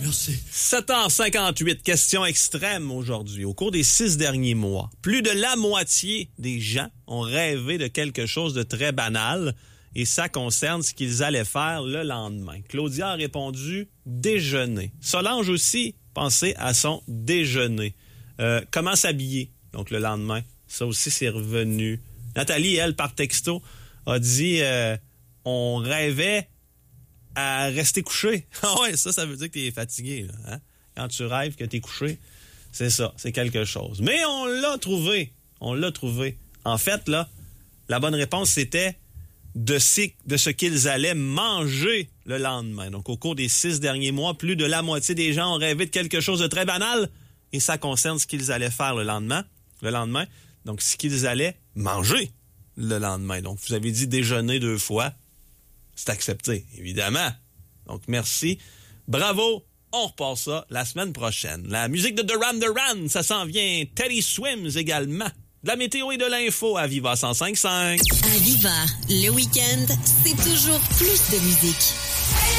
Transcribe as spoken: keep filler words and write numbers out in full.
merci. sept heures cinquante-huit, question extrême aujourd'hui. Au cours des six derniers mois, plus de la moitié des gens ont rêvé de quelque chose de très banal et ça concerne ce qu'ils allaient faire le lendemain. Claudia a répondu « déjeuner ». Solange aussi pensait à son déjeuner. Euh, comment s'habiller, donc le lendemain. Ça aussi, c'est revenu. Nathalie, elle, par texto, a dit euh, « on rêvait à rester couché ». Ah ouais, ça, ça veut dire que t'es fatigué. Là, hein? Quand tu rêves que t'es couché, c'est ça, c'est quelque chose. Mais on l'a trouvé, on l'a trouvé. En fait, là, la bonne réponse, c'était de ce, de ce qu'ils allaient manger le lendemain. Donc, au cours des six derniers mois, plus de la moitié des gens ont rêvé de quelque chose de très banal et ça concerne ce qu'ils allaient faire le lendemain. Le lendemain. Donc, ce qu'ils allaient manger le lendemain. Donc, vous avez dit déjeuner deux fois. C'est accepté, évidemment. Donc, merci. Bravo. On repart ça la semaine prochaine. La musique de Duran Duran, ça s'en vient. Teddy Swims également. De la météo et de l'info à Viva cent cinq virgule cinq. À Viva, le week-end, c'est toujours plus de musique.